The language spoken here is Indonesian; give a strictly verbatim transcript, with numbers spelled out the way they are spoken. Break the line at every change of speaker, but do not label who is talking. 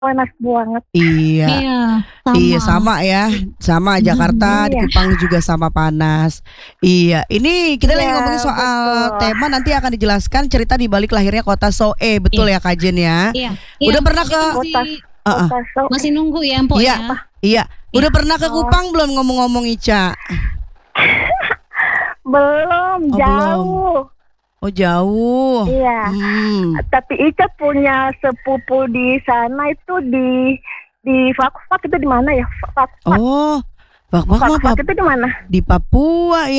panas banget.
Iya.
Iya, sama.
Iya sama ya, sama Jakarta di
Iya.
Kupang juga sama panas. Iya, ini kita lagi
Iya,
ngomongin soal
betul.
tema, nanti akan dijelaskan cerita di balik lahirnya kota Soe, betul ya Kak Jen ya?
Iya.
Udah
Iya,
pernah
tapi
ke-
masih,
Kota
Uh-uh.
Kota Soe.
masih nunggu ya Mpok
Iya,
ya.
iya. Udah pernah ke
Oh.
Kupang belum ngomong-ngomong Ica?
Belum,
Oh,
jauh.
Oh jauh.
Iya.
Hmm.
Tapi Ica punya sepupu di sana itu di di Fakfak itu di mana ya? Fakfak.
Oh, Fakfak mah
Fakfak
Pap-
itu di mana?
di Papua ya.